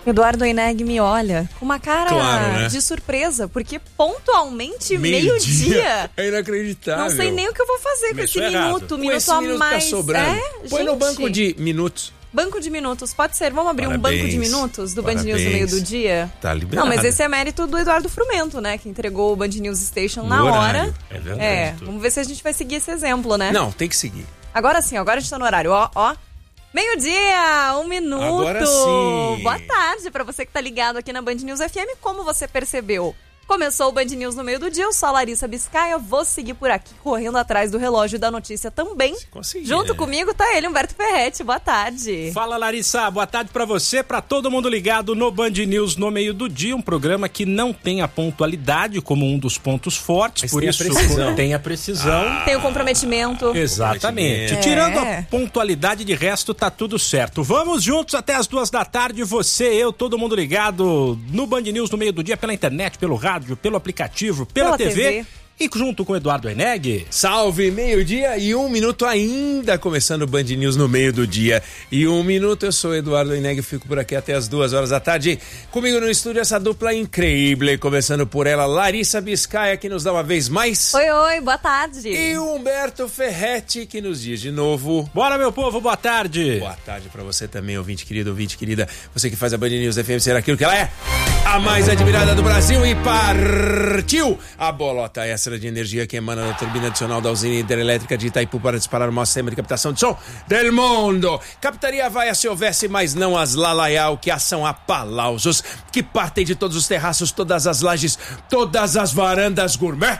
Eduardo Oineg me olha com uma cara né? de surpresa, porque pontualmente meio-dia. É inacreditável. Não sei nem o que eu vou fazer Começou com esse errado. minuto Esse a minuto mais. Tá sobrando. Põe no banco de minutos. Banco de minutos, pode ser? Vamos abrir Parabéns. um banco de minutos do Band News no meio do dia? Tá liberado. Não, mas esse é mérito do Eduardo Frumento, né? Que entregou o Band News Station na horário. hora. É verdade. Vamos ver se a gente vai seguir esse exemplo, né? Não, tem que seguir. Agora sim, agora a gente tá no horário. Ó. Meio-dia, 1 minuto. Agora sim. Boa tarde pra você que tá ligado aqui na Band News FM. Como você percebeu? Começou o Band News no meio do dia, eu sou a Larissa Biscaia, vou seguir por aqui, correndo atrás do relógio da notícia também. Junto comigo tá ele, Humberto Ferretti, boa tarde. Fala, Larissa, boa tarde pra você, pra todo mundo ligado no Band News no meio do dia, um programa que não tem a pontualidade como um dos pontos fortes, mas por isso tem a precisão. Tem o comprometimento. Exatamente. Tirando a pontualidade, de resto tá tudo certo. Vamos juntos até as 2 da tarde, você, eu, todo mundo ligado no Band News no meio do dia, pela internet, pelo rádio, pelo aplicativo, pela TV. E junto com o Eduardo Oineg. Salve, meio-dia e 1 minuto ainda, começando o Band News no meio do dia. E 1 minuto, eu sou o Eduardo Oineg, fico por aqui até as 2 horas da tarde. Comigo no estúdio essa dupla incrível, começando por ela, Larissa Biscaia, que nos dá uma vez mais. Oi, boa tarde. E o Humberto Ferretti, que nos diz de novo. Bora, meu povo, boa tarde. Boa tarde pra você também, ouvinte querido, ouvinte querida. Você que faz a Band News FM ser aquilo que ela é. A mais admirada do Brasil, e partiu a bolota extra de energia que emana da turbina adicional da usina hidrelétrica de Itaipu para disparar o maior sistema de captação de som del mundo. Captaria vai se houvesse, mas não as lalaiau, que são aplausos que partem de todos os terraços, todas as lajes, todas as varandas gourmet.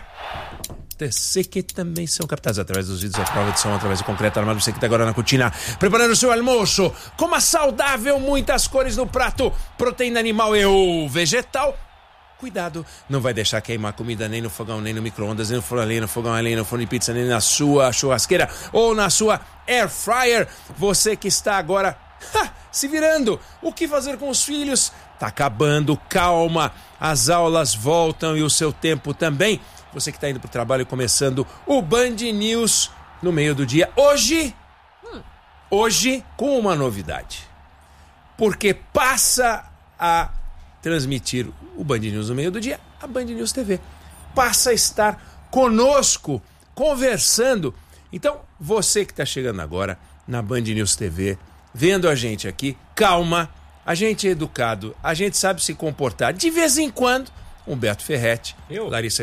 TC que também são captados através dos vídeos à prova de som, através do concreto armado. Você que está agora na cortina, preparando o seu almoço, coma saudável, muitas cores no prato, proteína animal e ou vegetal. Cuidado, não vai deixar queimar comida nem no fogão, nem no micro-ondas, nem no forno a lenha, no fogão a lenha, no forno de pizza, nem na sua churrasqueira ou na sua air fryer. Você que está agora se virando, o que fazer com os filhos? Tá acabando, calma, as aulas voltam e o seu tempo também. Você que está indo para o trabalho, começando o Band News no meio do dia. Hoje com uma novidade. Porque passa a transmitir o Band News no meio do dia, a Band News TV. Passa a estar conosco, conversando. Então, você que está chegando agora na Band News TV, vendo a gente aqui, calma, a gente é educado, a gente sabe se comportar. De vez em quando, Humberto Ferretti, Larissa